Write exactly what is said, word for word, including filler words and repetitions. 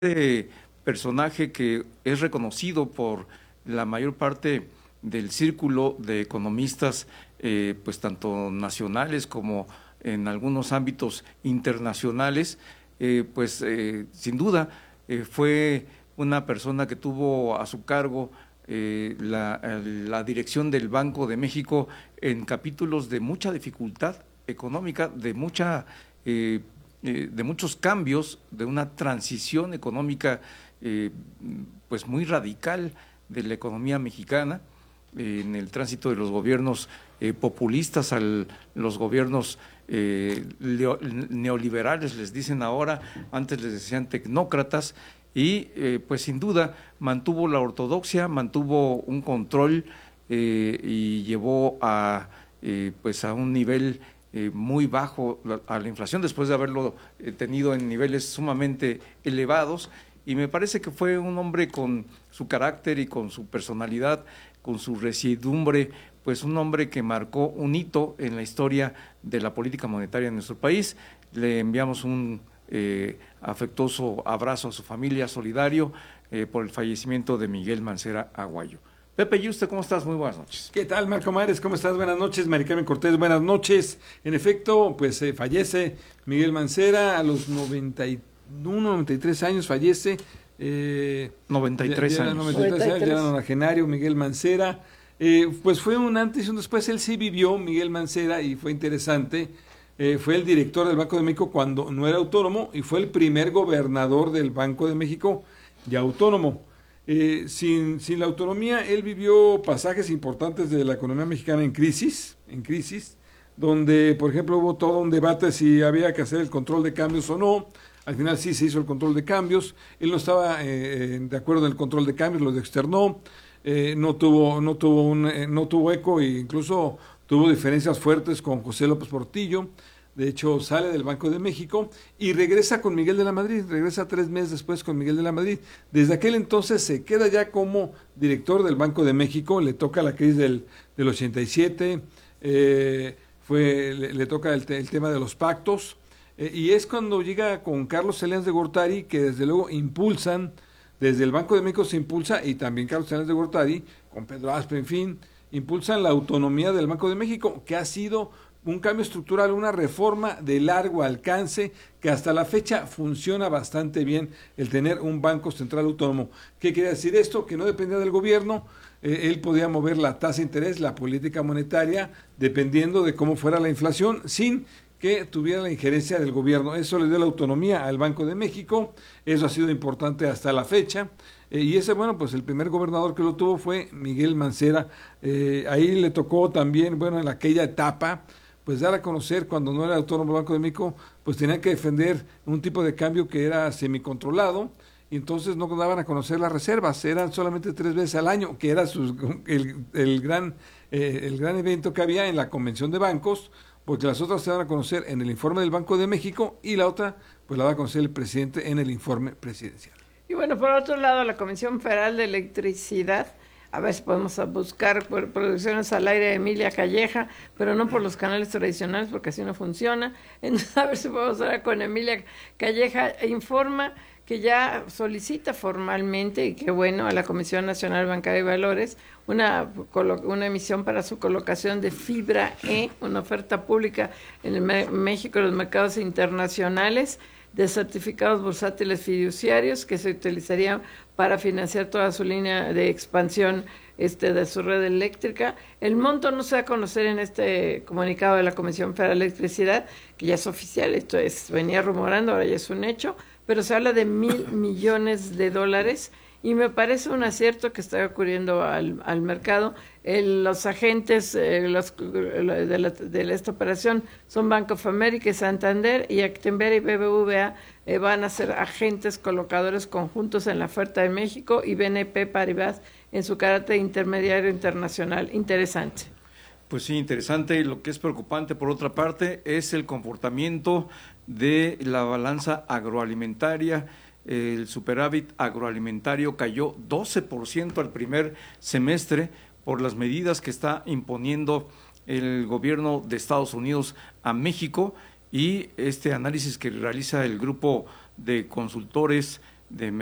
Este personaje que es reconocido por la mayor parte del círculo de economistas, eh, pues tanto nacionales como en algunos ámbitos internacionales, eh, pues eh, sin duda eh, fue una persona que tuvo a su cargo eh, la, la dirección del Banco de México en capítulos de mucha dificultad económica, de mucha eh, eh, de muchos cambios, de una transición económica eh, pues muy radical de la economía mexicana, eh, en el tránsito de los gobiernos eh, populistas a los gobiernos eh, neoliberales, les dicen ahora, antes les decían tecnócratas, y eh, pues sin duda mantuvo la ortodoxia, mantuvo un control eh, y llevó a eh, pues a un nivel Eh, muy bajo a la inflación después de haberlo eh, tenido en niveles sumamente elevados, y me parece que fue un hombre con su carácter y con su personalidad, con su residumbre, pues un hombre que marcó un hito en la historia de la política monetaria en nuestro país. Le enviamos un eh, afectuoso abrazo a su familia, solidario eh, por el fallecimiento de Miguel Mancera Aguayo. Pepe, ¿y usted cómo estás? Muy buenas noches. ¿Qué tal, Marco Mares? ¿Cómo estás? Buenas noches. Mari Carmen Cortés, buenas noches. En efecto, pues eh, fallece Miguel Mancera a los noventa y uno, noventa y tres años, fallece. Eh, noventa y tres ya, ya años. noventa y tres años, ya era nonagenario Miguel Mancera. Eh, pues fue un antes y un después. Él sí vivió, Miguel Mancera, y fue interesante. Eh, fue el director del Banco de México cuando no era autónomo y fue el primer gobernador del Banco de México ya autónomo. Eh, sin, sin la autonomía, él vivió pasajes importantes de la economía mexicana en crisis, en crisis, donde, por ejemplo, hubo todo un debate si había que hacer el control de cambios o no. Al final sí se hizo el control de cambios. Él no estaba eh, de acuerdo en el control de cambios, lo externó. Eh, no tuvo, no tuvo un, eh, no tuvo eco, e incluso tuvo diferencias fuertes con José López Portillo. De hecho, sale del Banco de México y regresa con Miguel de la Madrid, regresa tres meses después con Miguel de la Madrid. Desde aquel entonces se queda ya como director del Banco de México, le toca la crisis del, del ochenta y siete, eh, fue, le, le toca el, el tema de los pactos, eh, y es cuando llega con Carlos Salinas de Gortari, que desde luego impulsan, desde el Banco de México se impulsa, y también Carlos Salinas de Gortari, con Pedro Aspe, en fin, impulsan la autonomía del Banco de México, que ha sido un cambio estructural, una reforma de largo alcance que hasta la fecha funciona bastante bien, el tener un banco central autónomo. ¿Qué quiere decir esto? Que no dependía del gobierno, eh, él podía mover la tasa de interés, la política monetaria, dependiendo de cómo fuera la inflación, sin que tuviera la injerencia del gobierno. Eso le dio la autonomía al Banco de México, eso ha sido importante hasta la fecha. Eh, y ese, bueno, pues el primer gobernador que lo tuvo fue Miguel Mancera. Eh, ahí le tocó también, bueno, en aquella etapa, pues dar a conocer, cuando no era autónomo el Banco de México, pues tenían que defender un tipo de cambio que era semicontrolado, y entonces no daban a conocer las reservas, eran solamente tres veces al año, que era sus, el, el, gran, eh, el gran evento que había en la convención de bancos, porque las otras se dan a conocer en el informe del Banco de México, y la otra, pues la va a conocer el presidente en el informe presidencial. Y bueno, por otro lado, la Comisión Federal de Electricidad, a ver si podemos buscar producciones al aire de Emilia Calleja, pero no por los canales tradicionales, porque así no funciona. Entonces, a ver si podemos hablar con Emilia Calleja. Informa que ya solicita formalmente, y qué bueno, a la Comisión Nacional Bancaria y Valores, una, una emisión para su colocación de fibra E, una oferta pública en el México y los mercados internacionales, de certificados bursátiles fiduciarios que se utilizarían para financiar toda su línea de expansión este, de su red eléctrica. El monto no se va a conocer en este comunicado de la Comisión Federal de Electricidad, que ya es oficial, esto es, venía rumorando, ahora ya es un hecho, pero se habla de mil millones de dólares, y me parece un acierto que está ocurriendo al, al mercado. El, los agentes eh, los, de, la, de esta operación son Bank of America y Santander, y Actinver y B B V A eh, van a ser agentes colocadores conjuntos en la oferta de México, y B N P Paribas en su carácter intermediario internacional. Interesante. Pues sí, interesante. Lo que es preocupante, por otra parte, es el comportamiento de la balanza agroalimentaria. El superávit agroalimentario cayó doce por ciento al primer semestre por las medidas que está imponiendo el gobierno de Estados Unidos a México, y este análisis que realiza el grupo de consultores de